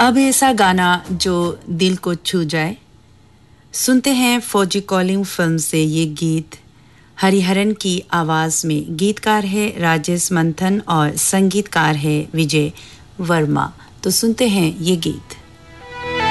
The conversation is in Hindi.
अब ऐसा गाना जो दिल को छू जाए, सुनते हैं फौजी कॉलिंग फिल्म से ये गीत हरिहरन की आवाज में। गीतकार है राजेश मंथन और संगीतकार है विजय वर्मा। तो सुनते हैं ये गीत।